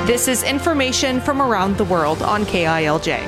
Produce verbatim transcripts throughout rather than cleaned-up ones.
This is information from around the world on K I L J.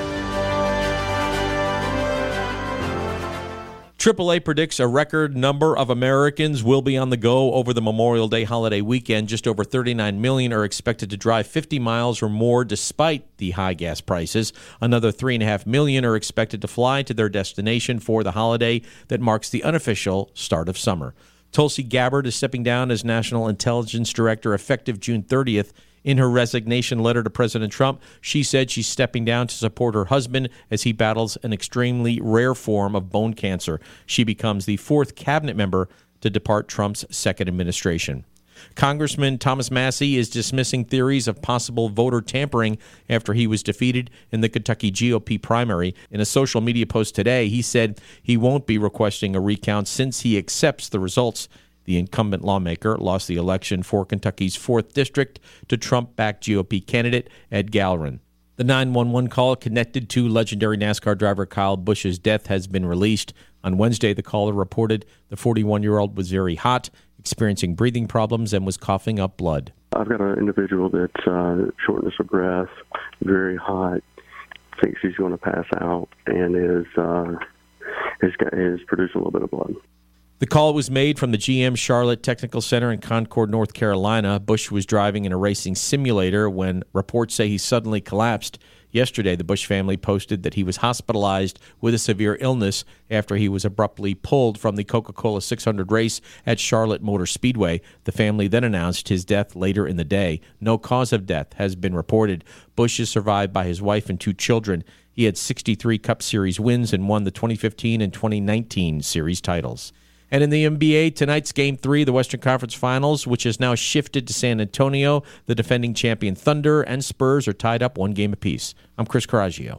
triple A predicts a record number of Americans will be on the go over the Memorial Day holiday weekend. Just over thirty-nine million are expected to drive fifty miles or more despite the high gas prices. Another three point five million are expected to fly to their destination for the holiday that marks the unofficial start of summer. Tulsi Gabbard is stepping down as National Intelligence Director effective June thirtieth. In her resignation letter to President Trump, she said she's stepping down to support her husband as he battles an extremely rare form of bone cancer. She becomes the fourth cabinet member to depart Trump's second administration. Congressman Thomas Massie is dismissing theories of possible voter tampering after he was defeated in the Kentucky G O P primary. In a social media post today, he said he won't be requesting a recount since he accepts the results. The incumbent lawmaker lost the election for Kentucky's fourth District to Trump-backed G O P candidate Ed Gallerin. The nine one one call connected to legendary NASCAR driver Kyle Busch's death has been released. On Wednesday, the caller reported the forty-one-year-old was very hot, experiencing breathing problems, and was coughing up blood. I've got an individual that's uh, shortness of breath, very hot, thinks he's going to pass out, and is, uh, is, got, is producing a little bit of blood. The call was made from the G M Charlotte Technical Center in Concord, North Carolina. Busch was driving in a racing simulator when reports say he suddenly collapsed. Yesterday, the Busch family posted that he was hospitalized with a severe illness after he was abruptly pulled from the Coca-Cola six hundred race at Charlotte Motor Speedway. The family then announced his death later in the day. No cause of death has been reported. Busch is survived by his wife and two children. He had sixty-three Cup Series wins and won the twenty fifteen and twenty nineteen series titles. And in the N B A, tonight's Game three, the Western Conference Finals, which has now shifted to San Antonio. The defending champion Thunder and Spurs are tied up one game apiece. I'm Chris Coraggio.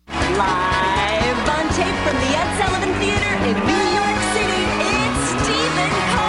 Live on tape from the Ed Sullivan Theater in New York City, it's Stephen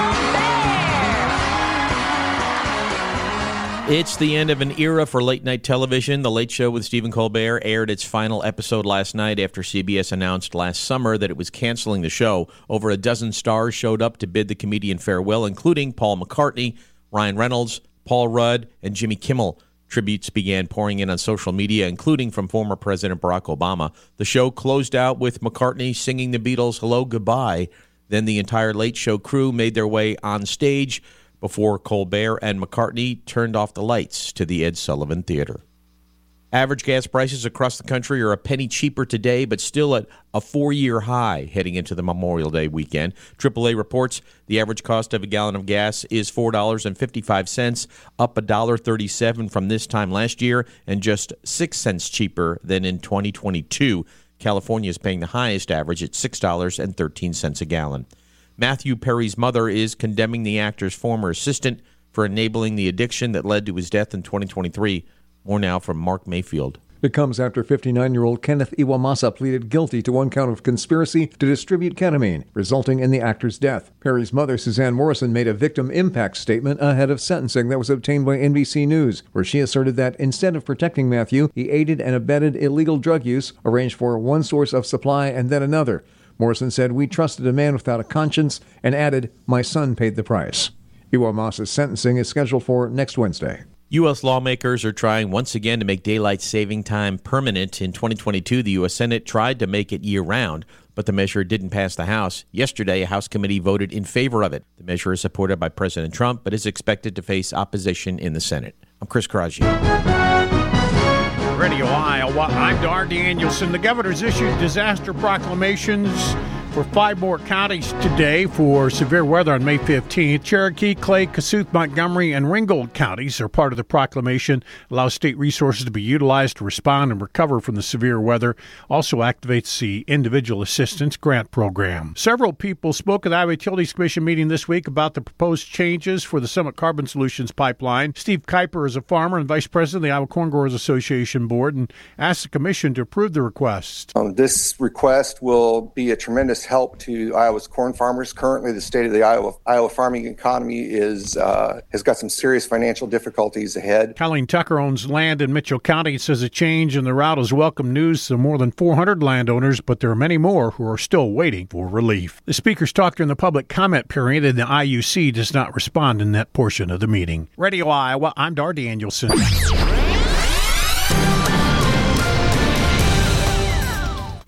Colbert. It's the end of an era for late-night television. The Late Show with Stephen Colbert aired its final episode last night after C B S announced last summer that it was canceling the show. Over a dozen stars showed up to bid the comedian farewell, including Paul McCartney, Ryan Reynolds, Paul Rudd, and Jimmy Kimmel. Tributes began pouring in on social media, including from former President Barack Obama. The show closed out with McCartney singing the Beatles' Hello, Goodbye. Then the entire Late Show crew made their way on stage before Colbert and McCartney turned off the lights to the Ed Sullivan Theater. Average gas prices across the country are a penny cheaper today, but still at a four-year high heading into the Memorial Day weekend. triple A reports the average cost of a gallon of gas is four dollars and fifty-five cents, up one dollar and thirty-seven cents from this time last year, and just six cents cheaper than in twenty twenty-two. California is paying the highest average at six dollars and thirteen cents a gallon. Matthew Perry's mother is condemning the actor's former assistant for enabling the addiction that led to his death in twenty twenty-three. More now from Mark Mayfield. It comes after fifty-nine-year-old Kenneth Iwamasa pleaded guilty to one count of conspiracy to distribute ketamine, resulting in the actor's death. Perry's mother, Suzanne Morrison, made a victim impact statement ahead of sentencing that was obtained by N B C News, where she asserted that instead of protecting Matthew, he aided and abetted illegal drug use, arranged for one source of supply and then another. Morrison said, "We trusted a man without a conscience," and added, "My son paid the price." Iwamasa's sentencing is scheduled for next Wednesday. U S lawmakers are trying once again to make daylight saving time permanent. In twenty twenty-two, the U S Senate tried to make it year-round, but the measure didn't pass the House. Yesterday, a House committee voted in favor of it. The measure is supported by President Trump, but is expected to face opposition in the Senate. I'm Chris Coraggio. Radio Iowa, I'm Dar Danielson. The governor's issued disaster proclamations for five more counties today for severe weather on May fifteenth. Cherokee, Clay, Kossuth, Montgomery, and Ringgold counties are part of the proclamation. Allows state resources to be utilized to respond and recover from the severe weather. Also activates the Individual Assistance Grant Program. Several people spoke at the Iowa Utilities Commission meeting this week about the proposed changes for the Summit Carbon Solutions pipeline. Steve Kuiper is a farmer and vice president of the Iowa Corn Growers Association board and asked the commission to approve the request. Um, this request will be a tremendous help to Iowa's corn farmers. Currently, the state of the Iowa Iowa farming economy is uh, has got some serious financial difficulties ahead. Colleen Tucker owns land in Mitchell County and says a change in the route is welcome news to more than four hundred landowners, but there are many more who are still waiting for relief. The speakers talked during the public comment period, and the I U C does not respond in that portion of the meeting. Radio Iowa, I'm Dar Danielson.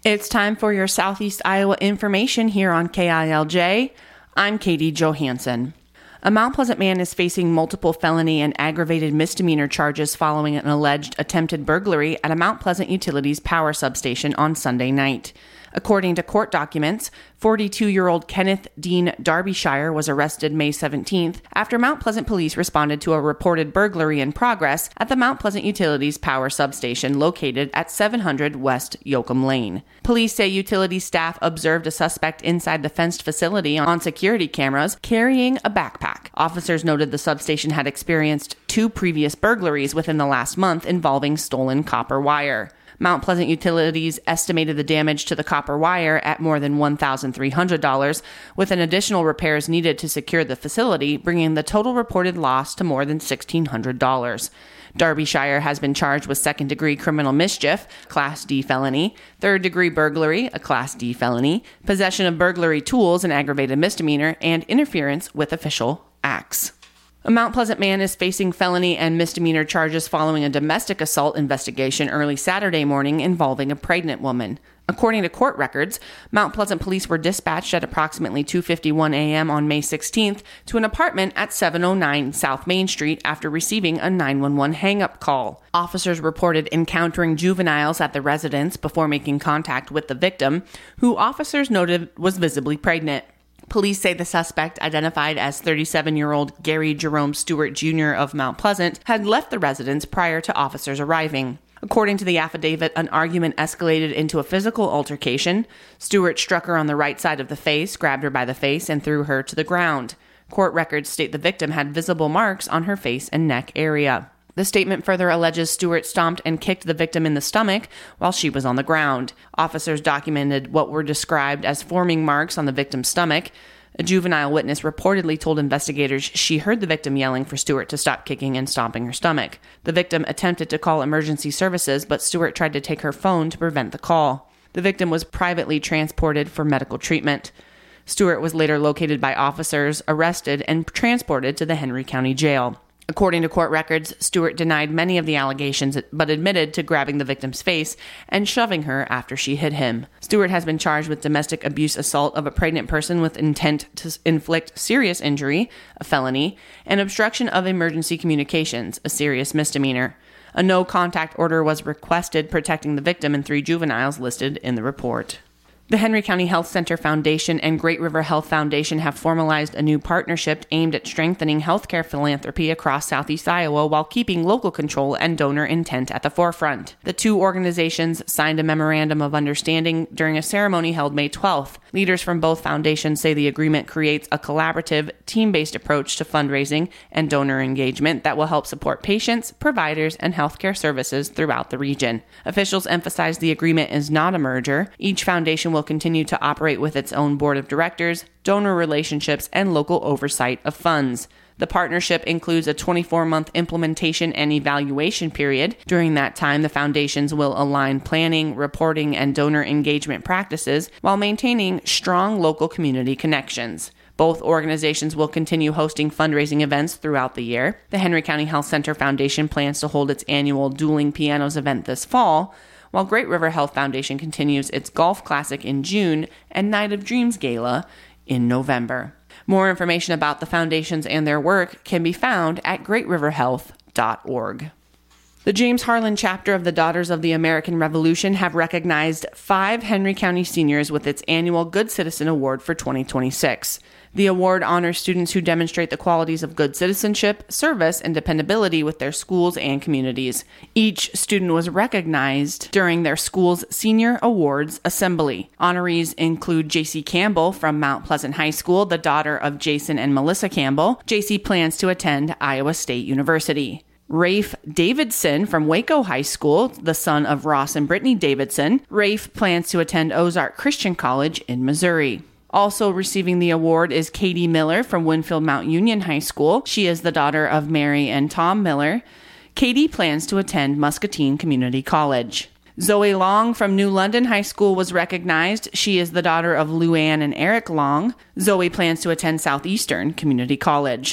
It's time for your Southeast Iowa information here on K I L J. I'm Katie Johansson. A Mount Pleasant man is facing multiple felony and aggravated misdemeanor charges following an alleged attempted burglary at a Mount Pleasant Utilities power substation on Sunday night. According to court documents, forty-two-year-old Kenneth Dean Darbyshire was arrested May seventeenth after Mount Pleasant police responded to a reported burglary in progress at the Mount Pleasant Utilities power substation located at seven hundred West Yoakum Lane. Police say utility staff observed a suspect inside the fenced facility on security cameras carrying a backpack. Officers noted the substation had experienced two previous burglaries within the last month involving stolen copper wire. Mount Pleasant Utilities estimated the damage to the copper wire at more than one thousand three hundred dollars, with an additional repairs needed to secure the facility, bringing the total reported loss to more than sixteen hundred dollars. Darbyshire has been charged with second-degree criminal mischief, Class D felony, third-degree burglary, a Class D felony, possession of burglary tools, an aggravated misdemeanor, and interference with official acts. A Mount Pleasant man is facing felony and misdemeanor charges following a domestic assault investigation early Saturday morning involving a pregnant woman. According to court records, Mount Pleasant police were dispatched at approximately two fifty-one a.m. on May sixteenth to an apartment at seven oh nine South Main Street after receiving a nine one one hang-up call. Officers reported encountering juveniles at the residence before making contact with the victim, who officers noted was visibly pregnant. Police say the suspect, identified as thirty-seven-year-old Gary Jerome Stewart Junior of Mount Pleasant, had left the residence prior to officers arriving. According to the affidavit, an argument escalated into a physical altercation. Stewart struck her on the right side of the face, grabbed her by the face, and threw her to the ground. Court records state the victim had visible marks on her face and neck area. The statement further alleges Stewart stomped and kicked the victim in the stomach while she was on the ground. Officers documented what were described as forming marks on the victim's stomach. A juvenile witness reportedly told investigators she heard the victim yelling for Stewart to stop kicking and stomping her stomach. The victim attempted to call emergency services, but Stewart tried to take her phone to prevent the call. The victim was privately transported for medical treatment. Stewart was later located by officers, arrested, and transported to the Henry County Jail. According to court records, Stewart denied many of the allegations, but admitted to grabbing the victim's face and shoving her after she hit him. Stewart has been charged with domestic abuse assault of a pregnant person with intent to inflict serious injury, a felony, and obstruction of emergency communications, a serious misdemeanor. A no-contact order was requested protecting the victim and three juveniles listed in the report. The Henry County Health Center Foundation and Great River Health Foundation have formalized a new partnership aimed at strengthening healthcare philanthropy across Southeast Iowa while keeping local control and donor intent at the forefront. The two organizations signed a memorandum of understanding during a ceremony held May twelfth. Leaders from both foundations say the agreement creates a collaborative, team-based approach to fundraising and donor engagement that will help support patients, providers, and healthcare services throughout the region. Officials emphasize the agreement is not a merger. Each foundation will will continue to operate with its own board of directors, donor relationships, and local oversight of funds. The partnership includes a twenty-four month implementation and evaluation period. During that time, the foundations will align planning, reporting, and donor engagement practices while maintaining strong local community connections. Both organizations will continue hosting fundraising events throughout the year. The Henry County Health Center Foundation plans to hold its annual Dueling Pianos event this fall, while Great River Health Foundation continues its Golf Classic in June and Night of Dreams Gala in November. More information about the foundations and their work can be found at great river health dot org. The James Harlan chapter of the Daughters of the American Revolution have recognized five Henry County seniors with its annual Good Citizen Award for twenty twenty-six. The award honors students who demonstrate the qualities of good citizenship, service, and dependability with their schools and communities. Each student was recognized during their school's Senior Awards Assembly. Honorees include J C Campbell from Mount Pleasant High School, the daughter of Jason and Melissa Campbell. J C plans to attend Iowa State University. Rafe Davidson from Waco High School, the son of Ross and Brittany Davidson. Rafe plans to attend Ozark Christian College in Missouri. Also receiving the award is Katie Miller from Winfield Mount Union High School. She is the daughter of Mary and Tom Miller. Katie plans to attend Muscatine Community College. Zoe Long from New London High School was recognized. She is the daughter of Luann and Eric Long. Zoe plans to attend Southeastern Community College.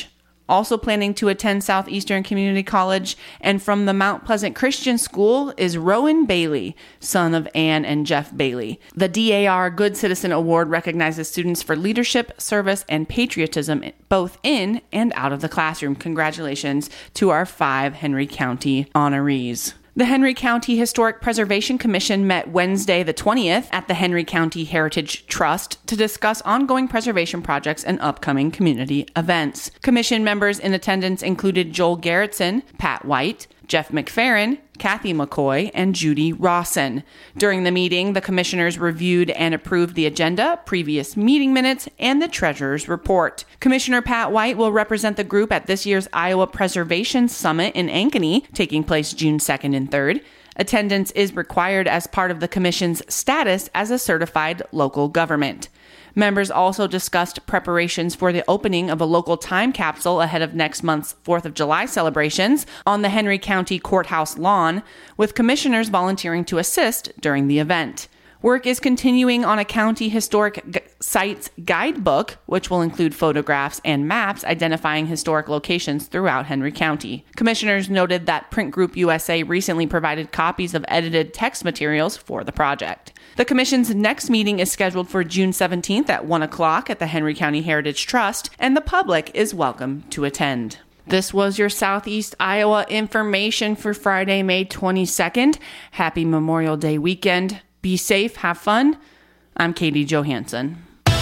also planning to attend Southeastern Community College. And from the Mount Pleasant Christian School is Rowan Bailey, son of Ann and Jeff Bailey. The D A R Good Citizen Award recognizes students for leadership, service, and patriotism both in and out of the classroom. Congratulations to our five Henry County honorees. The Henry County Historic Preservation Commission met Wednesday the twentieth at the Henry County Heritage Trust to discuss ongoing preservation projects and upcoming community events. Commission members in attendance included Joel Garrettson, Pat White, Jeff McFerrin, Kathy McCoy, and Judy Rawson. During the meeting, the commissioners reviewed and approved the agenda, previous meeting minutes, and the treasurer's report. Commissioner Pat White will represent the group at this year's Iowa Preservation Summit in Ankeny, taking place June second and third. Attendance is required as part of the commission's status as a certified local government. Members also discussed preparations for the opening of a local time capsule ahead of next month's fourth of July celebrations on the Henry County Courthouse lawn, with commissioners volunteering to assist during the event. Work is continuing on a county historic g- sites guidebook, which will include photographs and maps identifying historic locations throughout Henry County. Commissioners noted that Print Group U S A recently provided copies of edited text materials for the project. The Commission's next meeting is scheduled for June seventeenth at one o'clock at the Henry County Heritage Trust, and the public is welcome to attend. This was your Southeast Iowa information for Friday, May twenty-second. Happy Memorial Day weekend. Be safe, have fun. I'm Katie Johansson.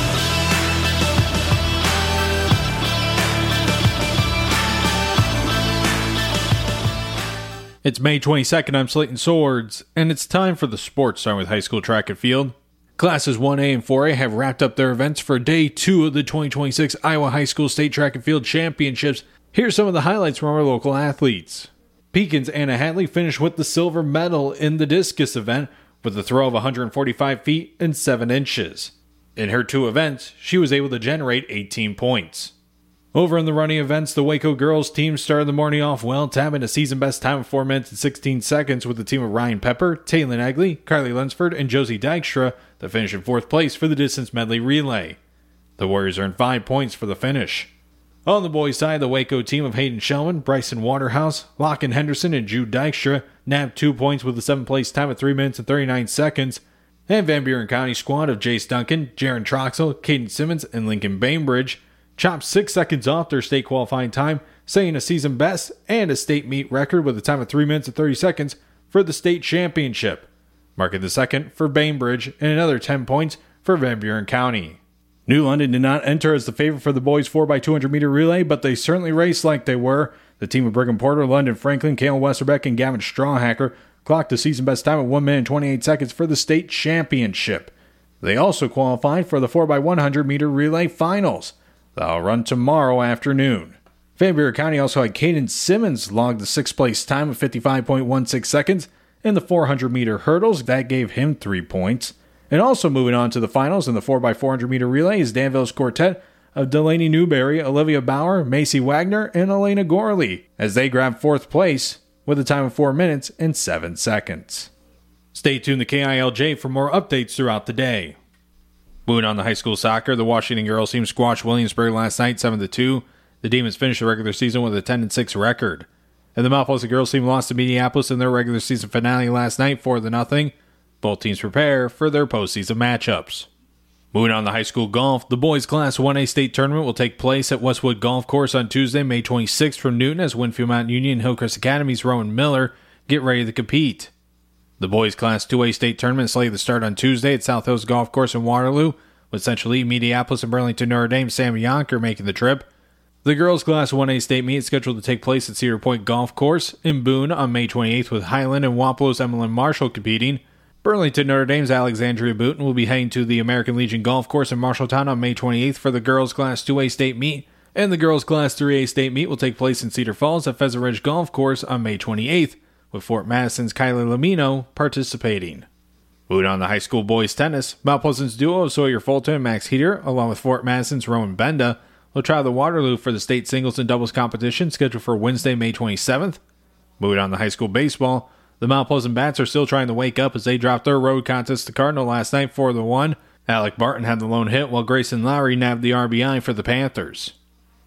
It's May twenty-second, I'm Slayton Swords, and it's time for the sports, starting with high school track and field. Classes one A and four A have wrapped up their events for day two of the twenty twenty-six Iowa High School State Track and Field Championships. Here's some of the highlights from our local athletes. Pekin's Anna Hatley finished with the silver medal in the discus event with a throw of one hundred forty-five feet and seven inches. In her two events, she was able to generate eighteen points. Over in the running events, the Waco girls team started the morning off well, tabbing a season-best time of four minutes and sixteen seconds with the team of Ryan Pepper, Taylin Egley, Carly Lunsford, and Josie Dykstra that finished in fourth place for the distance medley relay. The Warriors earned five points for the finish. On the boys' side, the Waco team of Hayden Shellman, Bryson Waterhouse, Lachlan Henderson, and Jude Dykstra nabbed two points with a seventh-place time of three minutes and thirty-nine seconds. And Van Buren County squad of Jace Duncan, Jaron Troxel, Caden Simmons, and Lincoln Bainbridge chopped six seconds off their state qualifying time, setting a season best and a state meet record with a time of three minutes and thirty seconds for the state championship, marking the second for Bainbridge and another ten points for Van Buren County. New London did not enter as the favorite for the boys four by two hundred meter relay, but they certainly raced like they were. The team of Brigham Porter, London Franklin, Kalen Westerbeck, and Gavin Strawhacker clocked a season best time of one minute and twenty-eight seconds for the state championship. They also qualified for the four by one hundred meter relay finals. They'll run tomorrow afternoon. Van Buren County also had Caden Simmons log the sixth place time of fifty-five point one six seconds in the four hundred meter hurdles. That gave him three points. And also moving on to the finals in the four by four hundred meter relay is Danville's quartet of Delaney Newberry, Olivia Bauer, Macy Wagner, and Elena Gorley, as they grab fourth place with a time of four minutes and seven seconds. Stay tuned to K I L J for more updates throughout the day. Moving on to high school soccer, the Washington girls team squashed Williamsburg last night seven to two. The Demons finished the regular season with a ten and six record. And the Mount Pleasant girls team lost to Minneapolis in their regular season finale last night four to nothing. Both teams prepare for their postseason matchups. Moving on to high school golf, the boys' Class one A state tournament will take place at Westwood Golf Course on Tuesday, May twenty-sixth from Newton as Winfield Mountain Union and Hillcrest Academy's Rowan Miller get ready to compete. The boys' Class two A state tournament is slated to start on Tuesday at South Hills Golf Course in Waterloo, with Central Lee, Minneapolis, and Burlington Notre Dame Sam Yonker making the trip. The girls' Class one A state meet is scheduled to take place at Cedar Point Golf Course in Boone on May twenty-eighth, with Highland and Wapalos Emmeline Marshall competing. Burlington Notre Dame's Alexandria Booton will be heading to the American Legion Golf Course in Marshalltown on May twenty-eighth for the girls' Class two A state meet, and the girls' Class three A state meet will take place in Cedar Falls at Pheasant Ridge Golf Course on May twenty-eighth, with Fort Madison's Kylie Lamino participating. Moving on to high school boys tennis, Mount Pleasant's duo of Sawyer Fulton and Max Heater, along with Fort Madison's Rowan Benda, will try the Waterloo for the state singles and doubles competition scheduled for Wednesday, May twenty-seventh. Moving on to high school baseball, the Mount Pleasant Bats are still trying to wake up as they dropped their road contest to Cardinal last night four to one. Alec Barton had the lone hit while Grayson Lowry nabbed the R B I for the Panthers.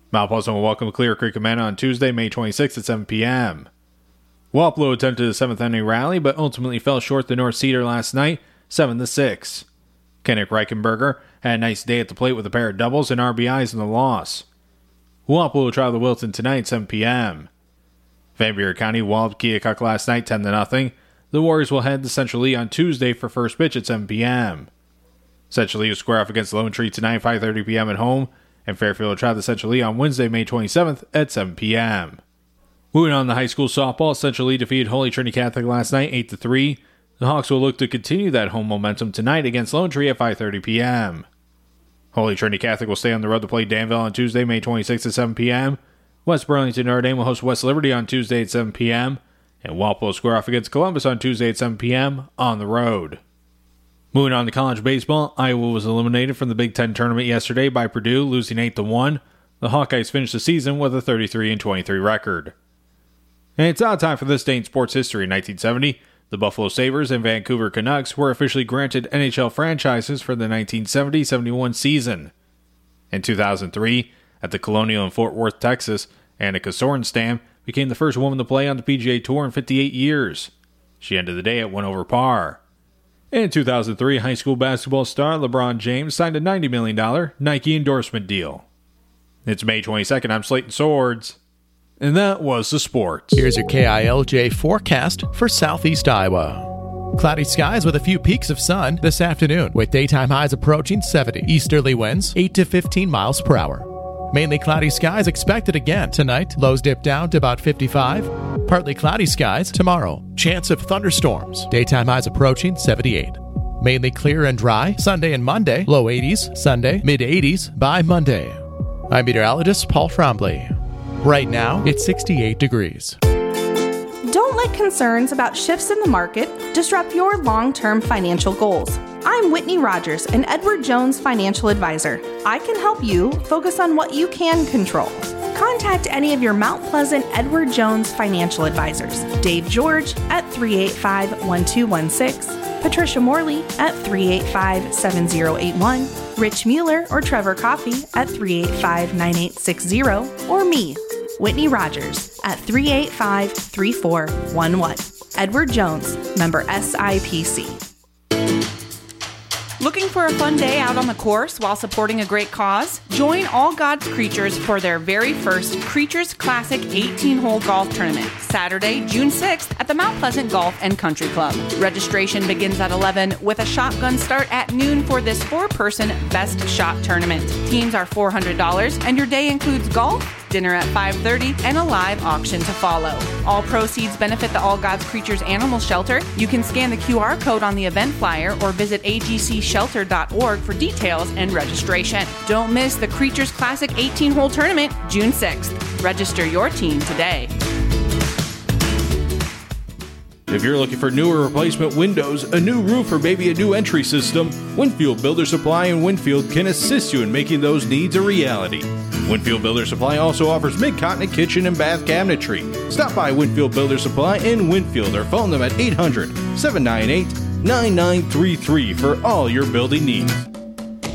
Mount Pleasant will welcome Clear Creek Amana on Tuesday, May twenty-sixth at seven p.m. Wapello attempted a seventh inning rally, but ultimately fell short the North Cedar last night, seven to six. Kenneth Reichenberger had a nice day at the plate with a pair of doubles and R B Is in the loss. Wapello will travel to Wilton tonight at seven p.m. Van Buren County walloped Keokuk last night ten to nothing. The Warriors will head to Central Lee on Tuesday for first pitch at seven p.m. Central Lee will square off against Lone Tree tonight at five thirty p.m. at home, and Fairfield will travel to Central Lee on Wednesday, May twenty-seventh at seven p.m. Moving on to high school softball, Central Lee defeated Holy Trinity Catholic last night eight to three. The Hawks will look to continue that home momentum tonight against Lone Tree at five thirty p.m. Holy Trinity Catholic will stay on the road to play Danville on Tuesday, May twenty-sixth at seven p.m. West Burlington Notre Dame will host West Liberty on Tuesday at seven p.m. And Walpole will square off against Columbus on Tuesday at seven p.m. on the road. Moving on to college baseball, Iowa was eliminated from the Big Ten tournament yesterday by Purdue, losing eight to one. The Hawkeyes finished the season with a thirty-three and twenty-three record. And it's out time for this day in sports history. In nineteen seventy, the Buffalo Sabres and Vancouver Canucks were officially granted N H L franchises for the nineteen seventy seventy-one season. In two thousand three, at the Colonial in Fort Worth, Texas, Annika Sorenstam became the first woman to play on the P G A Tour in fifty-eight years. She ended the day at one over par. In two thousand three, high school basketball star LeBron James signed a ninety million dollars Nike endorsement deal. It's May twenty-second. I'm Slayton Swords. And that was the sports. Here's your K I L J forecast for southeast Iowa. Cloudy skies with a few peaks of sun this afternoon, with daytime highs approaching seventy. Easterly winds eight to fifteen miles per hour. Mainly cloudy skies expected again tonight. Lows dip down to about fifty-five. Partly cloudy skies tomorrow. Chance of thunderstorms. Daytime highs approaching seventy-eight. Mainly clear and dry Sunday and Monday. Low eighties Sunday, mid eighties by Monday. I'm meteorologist Paul Trombley. Right now, it's sixty-eight degrees. Don't let concerns about shifts in the market disrupt your long-term financial goals. I'm Whitney Rogers, an Edward Jones financial advisor. I can help you focus on what you can control. Contact any of your Mount Pleasant Edward Jones financial advisors. Dave George at three eight five, one two one six, Patricia Morley at three eight five, seven zero eight one, Rich Mueller or Trevor Coffey at three eight five, nine eight six zero, or me, Whitney Rogers, at three eight five, three four one one. Edward Jones, member S I P C. Looking for a fun day out on the course while supporting a great cause? Join All God's Creatures for their very first Creatures Classic eighteen-hole golf tournament, Saturday, June sixth at the Mount Pleasant Golf and Country Club. Registration begins at eleven with a shotgun start at noon for this four-person best shot tournament. Teams are four hundred dollars and your day includes golf, dinner at five thirty, and a live auction to follow. All proceeds benefit the All God's Creatures Animal Shelter. You can scan the Q R code on the event flyer or visit A G C shelter dot org for details and registration. Don't miss the Creatures Classic eighteen-hole tournament, June sixth. Register your team today. If you're looking for newer replacement windows, a new roof, or maybe a new entry system, Winfield Builder Supply in Winfield can assist you in making those needs a reality. Winfield Builder Supply also offers mid-continent kitchen and bath cabinetry. Stop by Winfield Builder Supply in Winfield or phone them at eight hundred, seven nine eight, nine nine three three for all your building needs.